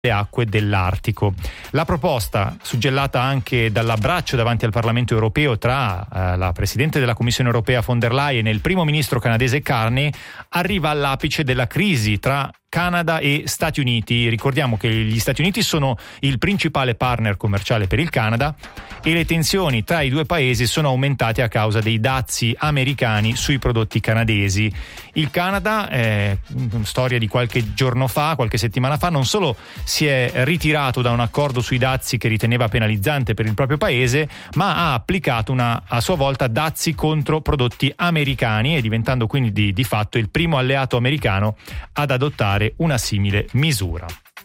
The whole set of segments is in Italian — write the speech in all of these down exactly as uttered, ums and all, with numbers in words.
le acque dell'Artico. La proposta, suggellata anche dall'abbraccio davanti al Parlamento europeo tra eh, la Presidente della Commissione europea von der Leyen e il Primo Ministro canadese Carney, arriva all'apice della crisi tra Canada e Stati Uniti. Ricordiamo che gli Stati Uniti sono il principale partner commerciale per il Canada e le tensioni tra i due paesi sono aumentate a causa dei dazi americani sui prodotti canadesi. Il Canada, eh, storia di qualche giorno fa, qualche settimana fa, non solo si è ritirato da un accordo sui dazi che riteneva penalizzante per il proprio paese, ma ha applicato una, a sua volta dazi contro prodotti americani e diventando quindi di, di fatto il primo alleato americano ad adottare una simile misura.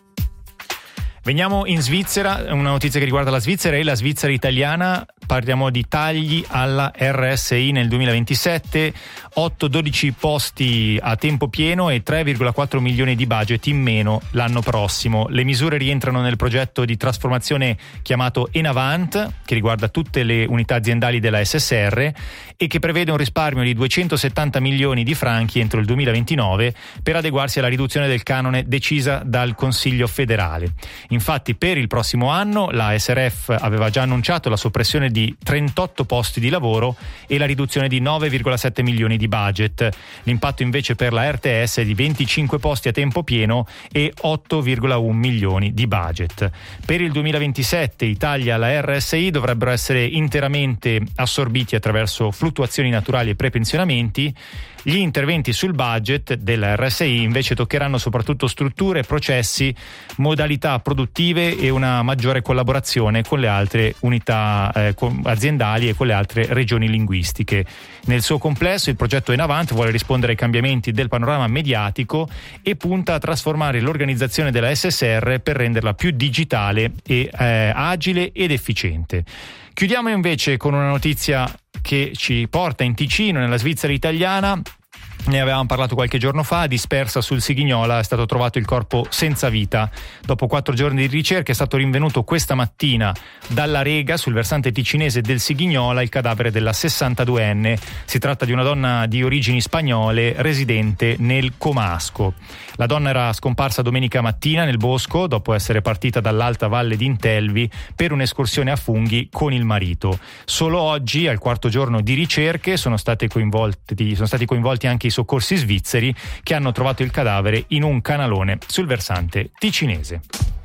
Veniamo in Svizzera, una notizia che riguarda la Svizzera e la Svizzera italiana. Parliamo di tagli alla R S I nel duemilaventisette, otto dodici posti a tempo pieno e tre virgola quattro milioni di budget in meno l'anno prossimo. Le misure rientrano nel progetto di trasformazione chiamato Enavant, che riguarda tutte le unità aziendali della S S R e che prevede un risparmio di duecentosettanta milioni di franchi entro il duemilaventinove per adeguarsi alla riduzione del canone decisa dal Consiglio federale. Infatti per il prossimo anno la S R F aveva già annunciato la soppressione di trentotto posti di lavoro e la riduzione di nove virgola sette milioni di budget. L'impatto invece per la R T S è di venticinque posti a tempo pieno e otto virgola uno milioni di budget. Per il duemilaventisette i tagli alla R S I dovrebbero essere interamente assorbiti attraverso fluttuazioni naturali e prepensionamenti. Gli interventi sul budget della R S I invece toccheranno soprattutto strutture, processi, modalità produttive e una maggiore collaborazione con le altre unità eh, aziendali e con le altre regioni linguistiche. Nel suo complesso il progetto Enavant vuole rispondere ai cambiamenti del panorama mediatico e punta a trasformare l'organizzazione della S S R per renderla più digitale e eh, agile ed efficiente. Chiudiamo invece con una notizia che ci porta in Ticino, nella Svizzera italiana. Ne avevamo parlato qualche giorno fa. Dispersa sul Sigignola è stato trovato il corpo senza vita. Dopo quattro giorni di ricerche è stato rinvenuto questa mattina dalla Rega, sul versante ticinese del Sigignola, il cadavere della sessantaduenne. Si tratta di una donna di origini spagnole residente nel Comasco. La donna era scomparsa domenica mattina nel bosco dopo essere partita dall'alta valle di Intelvi per un'escursione a funghi con il marito. Solo oggi, al quarto giorno di ricerche, sono stati coinvolti, sono stati coinvolti anche i soccorsi svizzeri che hanno trovato il cadavere in un canalone sul versante ticinese.